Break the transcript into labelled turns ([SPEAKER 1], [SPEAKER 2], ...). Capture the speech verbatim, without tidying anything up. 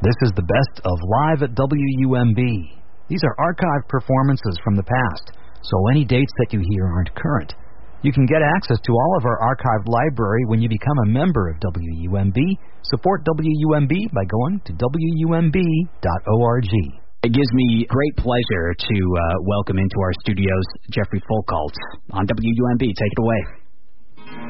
[SPEAKER 1] This is the best of Live at W U M B. These are archived performances from the past, so any dates that you hear aren't current. You can get access to all of our archived library when you become a member of W U M B. Support W U M B by going to W U M B dot org.
[SPEAKER 2] It gives me great pleasure to uh, welcome into our studios Jeffrey Folkalt on W U M B. Take it away.